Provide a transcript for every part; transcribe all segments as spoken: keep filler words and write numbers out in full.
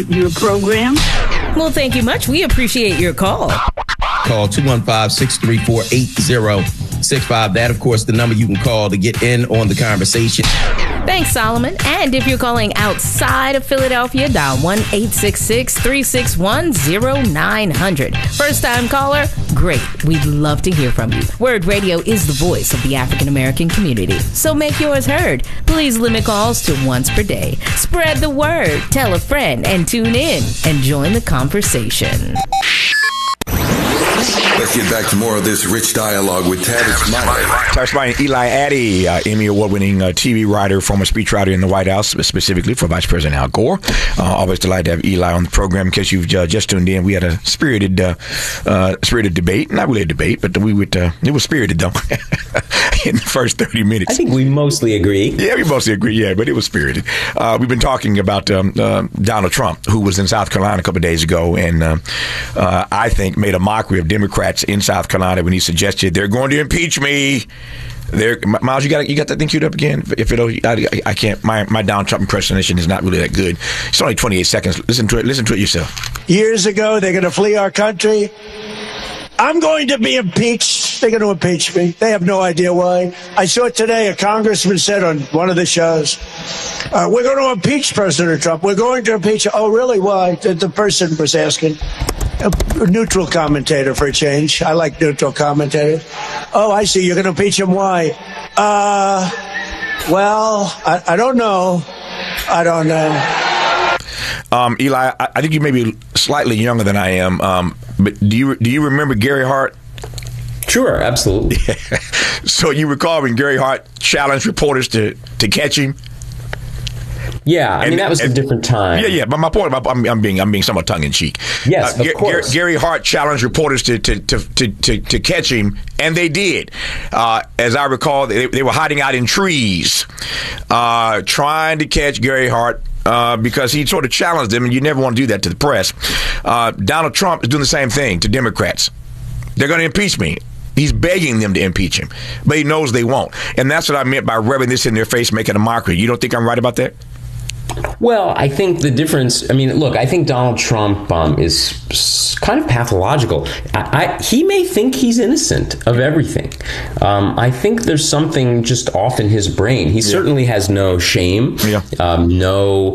Your program? Well, thank you much. We appreciate your call. Call two one five, six three four, eight zero six five. That, of course, the number you can call to get in on the conversation. Thanks, Solomon. And if you're calling outside of Philadelphia, dial one eight six six, three six one, zero nine zero zero. First-time caller? Great. We'd love to hear from you. Word Radio is the voice of the African-American community, so make yours heard. Please limit calls to once per day. Spread the word, tell a friend, and tune in and join the conversation. Let's get back to more of this rich dialogue with Tavis Smiley. Tavis Smiley and Eli Addy, uh, Emmy Award-winning uh, T V writer, former speechwriter in the White House, specifically for Vice President Al Gore. Uh, always delighted to have Eli on the program. In case you've uh, just tuned in, we had a spirited, uh, uh, spirited debate. Not really a debate, but we would. Uh, it was spirited though. In the first thirty minutes, I think we mostly agree. Yeah, we mostly agree. Yeah, but it was spirited. Uh, we've been talking about um, uh, Donald Trump, who was in South Carolina a couple of days ago, and uh, uh, I think made a mockery of Democrats in South Carolina when he suggested they're going to impeach me. There, Miles, you got you got that thing queued up again? If it, I, I can't. My my Donald Trump impersonation is not really that good. It's only twenty-eight seconds. Listen to it. Listen to it yourself. Years ago, they're going to flee our country. I'm going to be impeached. They're going to impeach me. They have no idea why. I saw today a congressman said on one of the shows, uh, we're going to impeach President Trump. We're going to impeach. Oh, really? Why? The, the person was asking. A, a neutral commentator for a change. I like neutral commentators. Oh, I see. You're going to impeach him. Why? Uh, well, I, I don't know. I don't know. Um, Eli, I, I think you may be slightly younger than I am, um, but do you do you remember Gary Hart? Sure, absolutely. So you recall when Gary Hart challenged reporters to, to catch him? Yeah, I and, mean that was and, a different time. Yeah, yeah. But my point, I'm, I'm being, I'm being somewhat tongue in cheek. Yes, uh, of G- course. Gary Hart challenged reporters to to, to, to, to to catch him, and they did. Uh, as I recall, they, they were hiding out in trees, uh, trying to catch Gary Hart. Uh, because he sort of challenged them, and you never want to do that to the press. Uh, Donald Trump is doing the same thing to Democrats. They're going to impeach me. He's begging them to impeach him, but he knows they won't. And that's what I meant by rubbing this in their face, making a mockery. You don't think I'm right about that? Well, I think the difference, I mean, look, I think Donald Trump um, is kind of pathological. I, I, he may think he's innocent of everything. Um, I think there's something just off in his brain. He yeah. certainly has no shame, yeah. um, no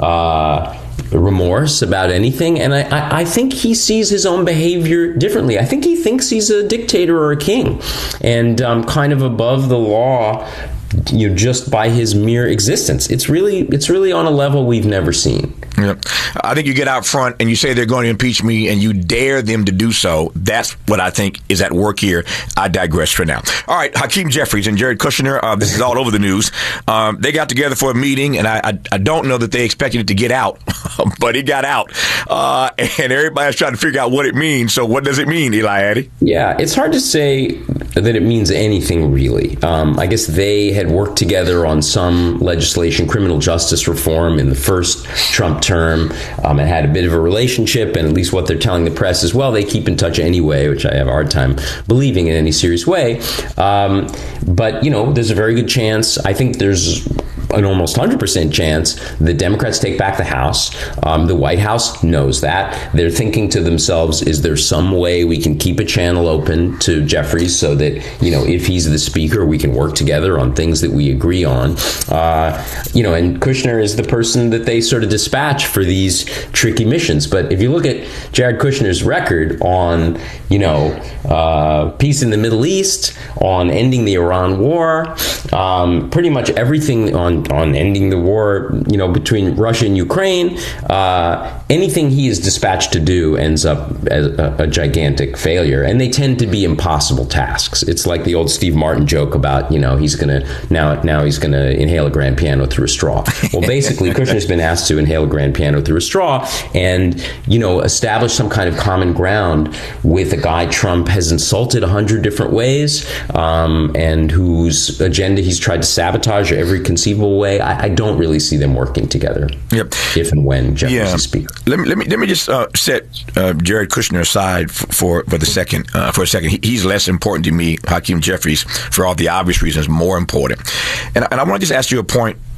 uh, remorse about anything. And I, I, I think he sees his own behavior differently. I think he thinks he's a dictator or a king and um, kind of above the law, you know, just by his mere existence. It's really it's really on a level we've never seen. Yeah. I think you get out front and you say they're going to impeach me and you dare them to do so. That's what I think is at work here. I digress for now. All right, Hakeem Jeffries and Jared Kushner, uh, this is all over the news. Um, they got together for a meeting, and I, I, I don't know that they expected it to get out, but it got out. Uh, and everybody's trying to figure out what it means. So what does it mean, Eli Addy? Yeah, it's hard to say that it means anything, really. Um, I guess they had worked together on some legislation, criminal justice reform, in the first Trump term, um, and had a bit of a relationship, and at least what they're telling the press is, well, they keep in touch anyway, which I have a hard time believing in any serious way. Um, but, you know, there's a very good chance, I think there's an almost one hundred percent chance the Democrats take back the House. Um, the White House knows that. They're thinking to themselves, is there some way we can keep a channel open to Jeffries so that, you know, if he's the speaker, we can work together on things that we agree on. Uh, you know, and Kushner is the person that they sort of dispatch for these tricky missions. But if you look at Jared Kushner's record on, you know, uh, peace in the Middle East, on ending the Iran war, um, pretty much everything on on ending the war, you know, between Russia and Ukraine, uh, anything he is dispatched to do ends up as a, a gigantic failure. And they tend to be impossible tasks. It's like the old Steve Martin joke about, you know, he's going to now now he's going to inhale a grand piano through a straw. Well, basically, Kushner's been asked to inhale a grand piano through a straw and, you know, establish some kind of common ground with a guy Trump has insulted a hundred different ways, um, and whose agenda he's tried to sabotage every conceivable way. I, I don't really see them working together. Yep. If and when Jeffries yeah. is speaker. Let me let me let me just uh, set uh, Jared Kushner aside for for, for the second uh, for a second. He, he's less important to me, Hakeem Jeffries, for all the obvious reasons, more important. And, and I want to just ask you a point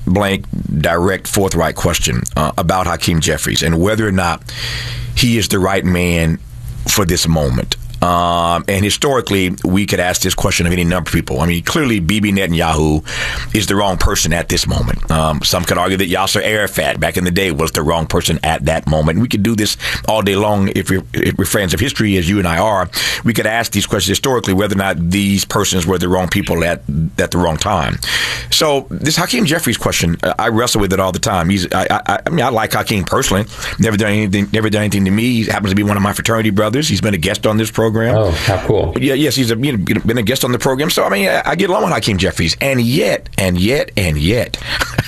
blank, direct, forthright question uh, about Hakeem Jeffries and whether or not he is the right man for this moment. Um, and historically, we could ask this question of any number of people. I mean, clearly, Bibi Netanyahu is the wrong person at this moment. Um, some could argue that Yasser Arafat back in the day was the wrong person at that moment. We could do this all day long if we're, if we're friends of history, as you and I are. We could ask these questions historically, whether or not these persons were the wrong people at at the wrong time. So this Hakeem Jeffries question, I wrestle with it all the time. He's, I, I, I mean, I like Hakeem personally. Never done anything. Never done anything to me. He happens to be one of my fraternity brothers. He's been a guest on this program. Program. Oh, how cool. Yeah, yes, he's a, you know, been a guest on the program. So, I mean, I, I get along with Hakeem Jeffries. And yet, and yet, and yet,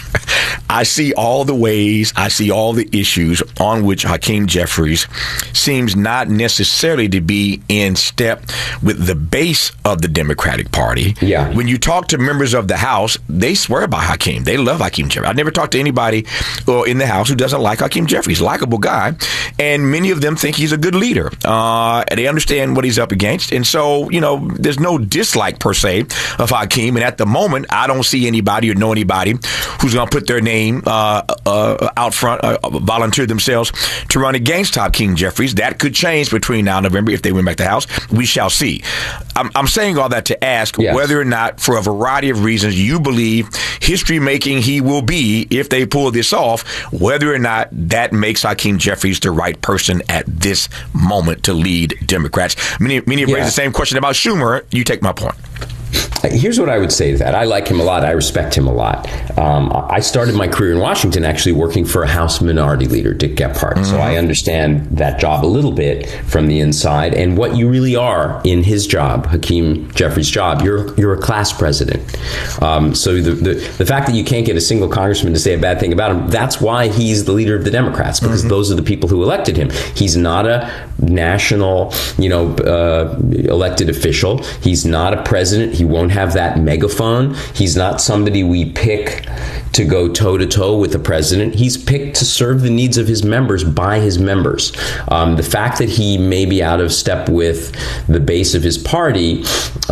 I see all the ways, I see all the issues on which Hakeem Jeffries seems not necessarily to be in step with the base of the Democratic Party. Yeah. When you talk to members of the House, they swear by Hakeem. They love Hakeem Jeffries. I never talked to anybody uh, in the House who doesn't like Hakeem Jeffries. Likeable guy. And many of them think he's a good leader. Uh, they understand what he's up against. And so, you know, there's no dislike per se of Hakeem. And at the moment, I don't see anybody or know anybody who's going to put their name uh, uh, out front, uh, volunteer themselves to run against Hakeem Jeffries. That could change between now and November if they win back the House. We shall see. I'm, I'm saying all that to ask yes. whether or not, for a variety of reasons, you believe history-making he will be if they pull this off, whether or not that makes Hakeem Jeffries the right person at this moment to lead Democrats. Many, many have yeah. raised the same question about Schumer. You take my point. Here's what I would say to that. I like him a lot. I respect him a lot. Um, I started my career in Washington actually working for a House Minority Leader, Dick Gephardt. Mm-hmm. So I understand that job a little bit from the inside. And what you really are in his job, Hakeem Jeffries' job, you're you're a class president. Um, so the, the the fact that you can't get a single congressman to say a bad thing about him, that's why he's the leader of the Democrats, because mm-hmm. those are the people who elected him. He's not a national, you know, uh, elected official. He's not a president. He won't have that megaphone. He's not somebody we pick to go toe-to-toe with the president. He's picked to serve the needs of his members by his members. Um, the fact that he may be out of step with the base of his party,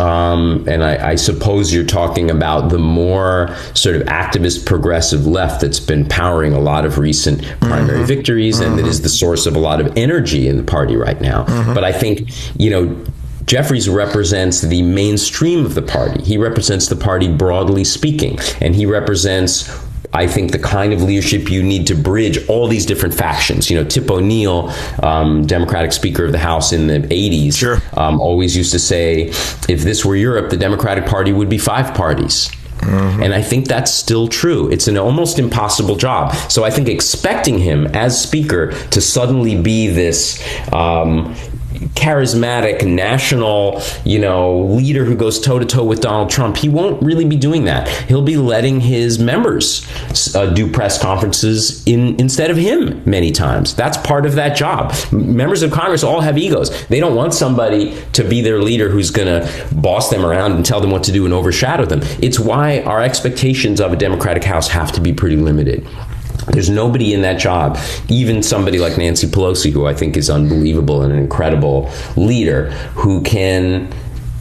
um, and I, I suppose you're talking about the more sort of activist progressive left that's been powering a lot of recent primary mm-hmm. victories mm-hmm. and that is the source of a lot of energy in the party right now. Mm-hmm. But I think, you know, Jeffries represents the mainstream of the party. He represents the party broadly speaking, and he represents, I think, the kind of leadership you need to bridge all these different factions. You know, Tip O'Neill, um, Democratic Speaker of the House in the eighties, sure. um, always used to say, if this were Europe, the Democratic Party would be five parties. Mm-hmm. And I think that's still true. It's an almost impossible job. So I think expecting him as Speaker to suddenly be this um, charismatic national, you know, leader who goes toe to toe with Donald Trump, he won't really be doing that. He'll be letting his members uh, do press conferences in instead of him many times. That's part of that job. Members of Congress all have egos. They don't want somebody to be their leader who's going to boss them around and tell them what to do and overshadow them. It's why our expectations of a Democratic House have to be pretty limited. There's nobody in that job, even somebody like Nancy Pelosi, who I think is unbelievable and an incredible leader, who can,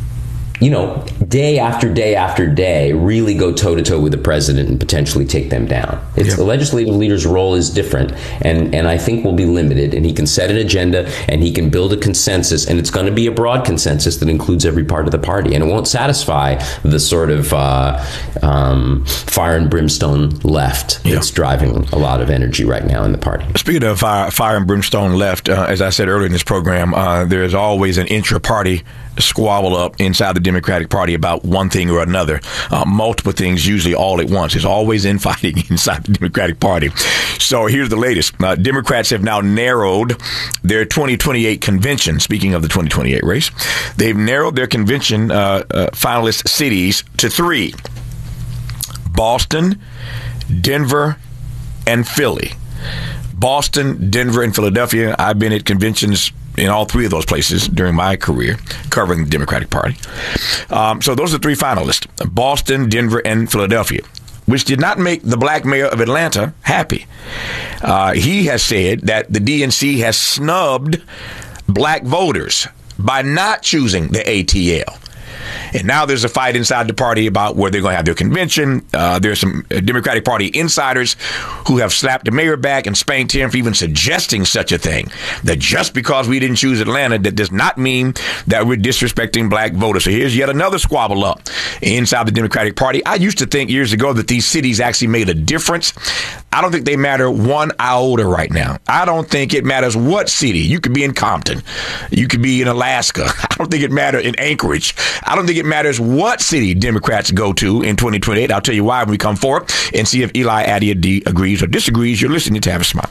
you know, day after day after day, really go toe-to-toe with the president and potentially take them down. It's, yep. The legislative leader's role is different, and, and I think will be limited, and he can set an agenda, and he can build a consensus, and it's going to be a broad consensus that includes every part of the party, and it won't satisfy the sort of uh, um, fire and brimstone left yeah. that's driving a lot of energy right now in the party. Speaking of fire, fire and brimstone left, uh, as I said earlier in this program, uh, there is always an intra-party squabble up inside the Democratic Party about one thing or another, uh, multiple things, usually all at once. There's always infighting inside the Democratic Party. So here's the latest. Uh, Democrats have now narrowed their twenty twenty-eight convention. Speaking of the twenty twenty-eight race, they've narrowed their convention uh, uh, finalist cities to three: Boston, Denver, and Philly. Boston, Denver, and Philadelphia. I've been at conventions in all three of those places during my career covering the Democratic Party. Um, so those are three finalists: Boston, Denver, and Philadelphia, which did not make the black mayor of Atlanta happy. Uh, he has said that the D N C has snubbed black voters by not choosing the A T L. And now there's a fight inside the party about where they're going to have their convention. Uh, there's some Democratic Party insiders who have slapped the mayor back and spanked him for even suggesting such a thing. That just because we didn't choose Atlanta, that does not mean that we're disrespecting black voters. So here's yet another squabble up inside the Democratic Party. I used to think years ago that these cities actually made a difference. I don't think they matter one iota right now. I don't think it matters what city. You could be in Compton. You could be in Alaska. I don't think it matters in Anchorage. I don't think it matters what city Democrats go to in twenty twenty-eight. I'll tell you why when we come forward and see if Eli Addy agrees or disagrees. You're listening to Tavis Smiley.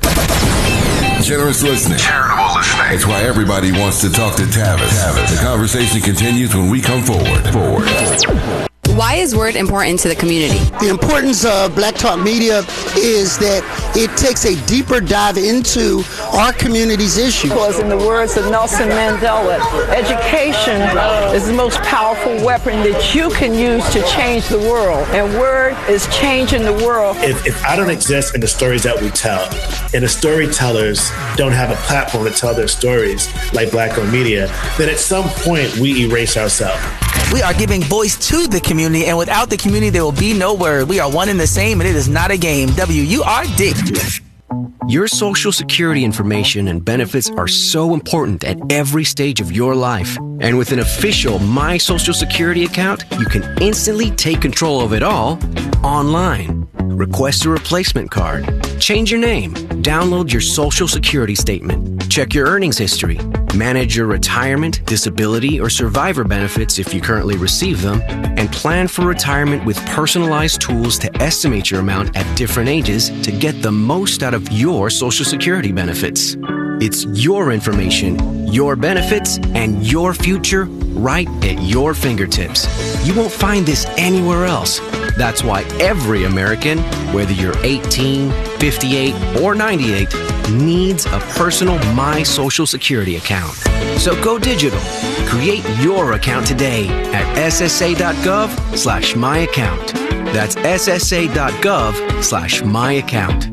Generous listening. Charitable listening. It's why everybody wants to talk to Tavis. Tavis. The conversation continues when we come forward. Forward. forward. Why is Word important to the community? The importance of Black Talk Media is that it takes a deeper dive into our community's issues. Because in the words of Nelson Mandela, education is the most powerful weapon that you can use to change the world. And Word is changing the world. If, if I don't exist in the stories that we tell, and the storytellers don't have a platform to tell their stories like Black Owned Media, then at some point we erase ourselves. We are giving voice to the community, and without the community, there will be no Word. We are one and the same, and it is not a game. W U R D. Your Social Security information and benefits are so important at every stage of your life. And with an official My Social Security account, you can instantly take control of it all online. Request a replacement card, change your name, download your Social Security statement, check your earnings history, manage your retirement, disability, or survivor benefits if you currently receive them, and plan for retirement with personalized tools to estimate your amount at different ages to get the most out of your Social Security benefits. It's your information, your benefits, and your future right at your fingertips. You won't find this anywhere else. That's why every American, whether you're eighteen, fifty-eight, or ninety-eight, needs a personal My Social Security account. So go digital. Create your account today at ssa.gov slash my account. That's ssa.gov slash my account.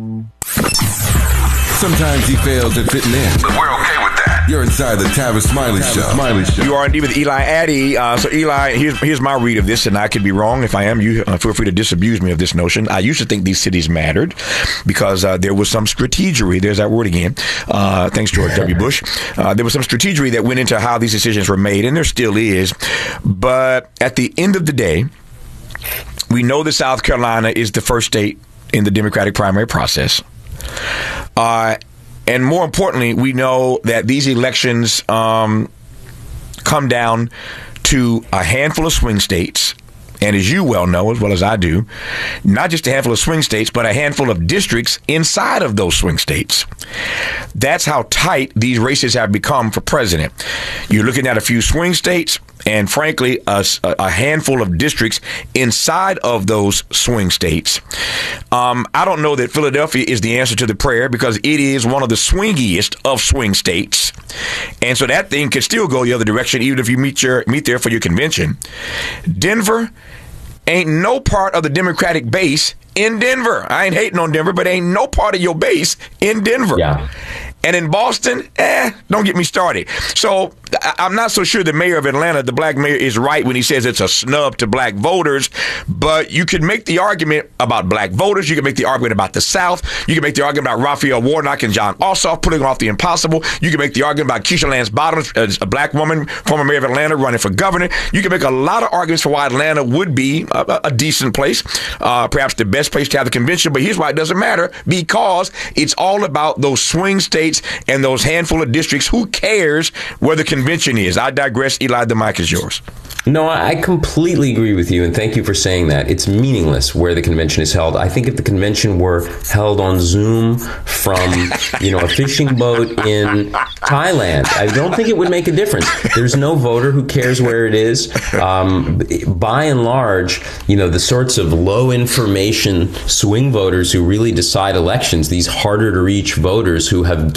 Sometimes he fails at fitting in, but we're okay with that. You're inside the Tavis Smiley Show. Smiley Show. You are indeed with Eli Addy. Uh, so, Eli, here's, here's my read of this, and I could be wrong. If I am, you uh, feel free to disabuse me of this notion. I used to think these cities mattered because uh, there was some strategery. There's that word again. Uh, thanks, George W. Bush. Uh, there was some strategery that went into how these decisions were made, and there still is. But at the end of the day, we know that South Carolina is the first state in the Democratic primary process. Uh, and more importantly, we know that these elections um, come down to a handful of swing states. And as you well know, as well as I do, not just a handful of swing states, but a handful of districts inside of those swing states. That's how tight these races have become for president. You're looking at a few swing states and, frankly, a, a handful of districts inside of those swing states. Um, I don't know that Philadelphia is the answer to the prayer because it is one of the swingiest of swing states. And so that thing could still go the other direction, even if you meet your meet there for your convention. Denver ain't no part of the Democratic base in Denver. I ain't hating on Denver, but ain't no part of your base in Denver. Yeah. And in Boston, eh, don't get me started. So I'm not so sure the mayor of Atlanta, the black mayor, is right when he says it's a snub to black voters. But you can make the argument about black voters. You can make the argument about the South. You can make the argument about Raphael Warnock and John Ossoff putting off the impossible. You can make the argument about Keisha Lance Bottoms, a black woman, former mayor of Atlanta, running for governor. You can make a lot of arguments for why Atlanta would be a, a decent place, uh, perhaps the best place to have the convention. But here's why it doesn't matter, because it's all about those swing states and those handful of districts. Who cares where the convention is? I digress. Eli, the mic is yours. No, I completely agree with you, and thank you for saying that. It's meaningless where the convention is held. I think if the convention were held on Zoom from, you know, a fishing boat in Thailand, I don't think it would make a difference. There's no voter who cares where it is. Um, by and large, you know, the sorts of low information swing voters who really decide elections, these harder to reach voters who have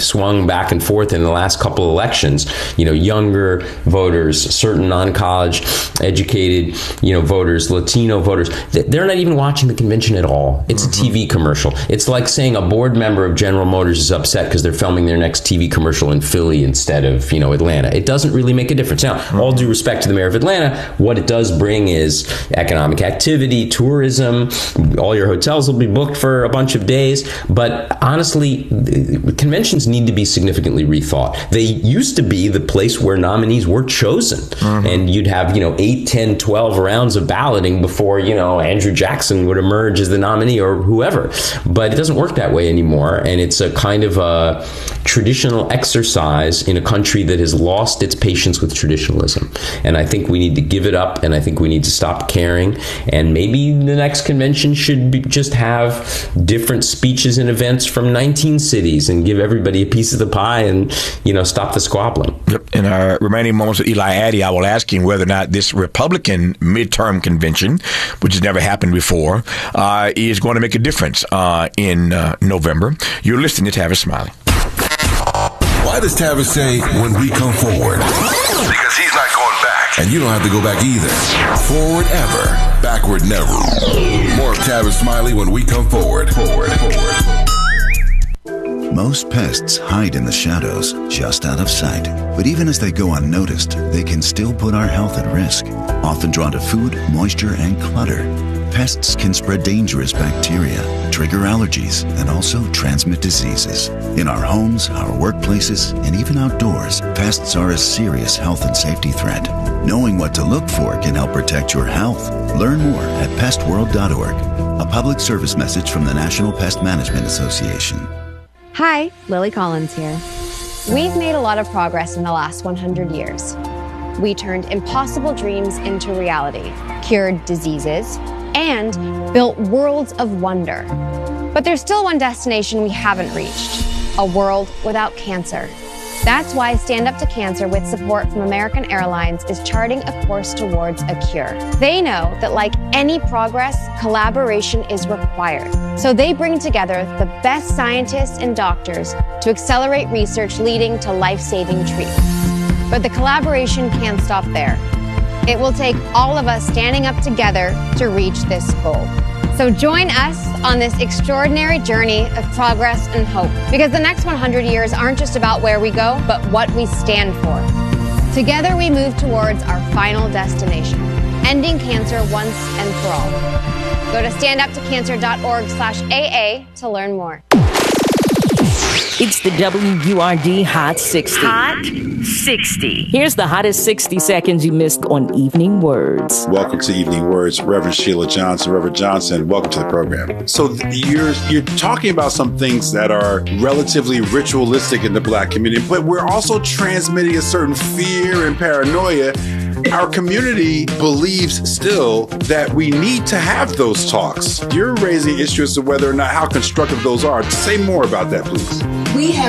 swung back and forth in the last couple elections. You know, younger voters, certain non-college educated, you know, voters, Latino voters, they're not even watching the convention at all. It's mm-hmm. a T V commercial. It's like saying a board member of General Motors is upset because they're filming their next T V commercial in Philly instead of, you know, Atlanta. It doesn't really make a difference. Now, mm-hmm. all due respect to the mayor of Atlanta, what it does bring is economic activity, tourism. All your hotels will be booked for a bunch of days. But honestly, conventions need to be significantly rethought. They used to be the place where nominees were chosen. Mm-hmm. And you'd have, you know, eight, ten, twelve rounds of balloting before, you know, Andrew Jackson would emerge as the nominee or whoever. But it doesn't work that way anymore. And it's a kind of a traditional exercise in a country that has lost its patience with traditionalism. And I think we need to give it up, and I think we need to stop caring. And maybe the next convention should be just have different speeches and events from nineteen cities and give everybody a piece of the pie and, you know, stop the squabbling. In our remaining moments with Eli Addy, I will ask him whether or not this Republican midterm convention, which has never happened before, uh, is going to make a difference uh, in uh, November. You're listening to Tavis Smiley. Why does Tavis say when we come forward? Because he's not going back. And you don't have to go back either. Forward ever, backward never. More of Tavis Smiley when we come forward. Forward, forward. Most pests hide in the shadows, just out of sight. But even as they go unnoticed, they can still put our health at risk. Often drawn to food, moisture, and clutter, pests can spread dangerous bacteria, trigger allergies, and also transmit diseases. In our homes, our workplaces, and even outdoors, pests are a serious health and safety threat. Knowing what to look for can help protect your health. Learn more at pest world dot org. A public service message from the National Pest Management Association. Hi, Lily Collins here. We've made a lot of progress in the last one hundred years. We turned impossible dreams into reality, cured diseases, and built worlds of wonder. But there's still one destination we haven't reached, a world without cancer. That's why Stand Up to Cancer, with support from American Airlines, is charting a course towards a cure. They know that like any progress, collaboration is required. So they bring together the best scientists and doctors to accelerate research leading to life-saving treatments. But the collaboration can't stop there. It will take all of us standing up together to reach this goal. So join us on this extraordinary journey of progress and hope, because the next one hundred years aren't just about where we go, but what we stand for. Together we move towards our final destination, ending cancer once and for all. Go to stand up to cancer dot org slash A A to learn more. It's the W U R D Hot sixty. Hot sixty. Here's the hottest sixty seconds you missed on Evening Words. Welcome to Evening Words, Reverend Sheila Johnson. Reverend Johnson, welcome to the program. So you're you're talking about some things that are relatively ritualistic in the Black community, but we're also transmitting a certain fear and paranoia. Our community believes still that we need to have those talks. You're raising issues as to whether or not how constructive those are. Say more about that, please. We have